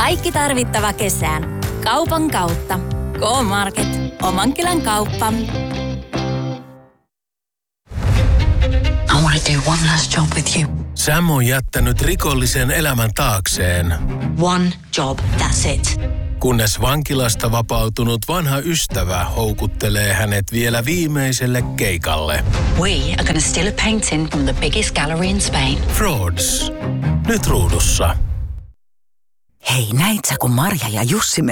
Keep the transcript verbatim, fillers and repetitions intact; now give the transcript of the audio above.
Kaikki tarvittava kesään. Kaupan kautta. K-Market. Oman kylän kauppa. I want to do one last job with you. Sam on jättänyt rikollisen elämän taakseen. One job, that's it. Kunnes vankilasta vapautunut vanha ystävä houkuttelee hänet vielä viimeiselle keikalle. We are going to steal a painting from the biggest gallery in Spain. Frauds. Nyt ruudussa. Hei, näit sä kun Marja ja Jussi meni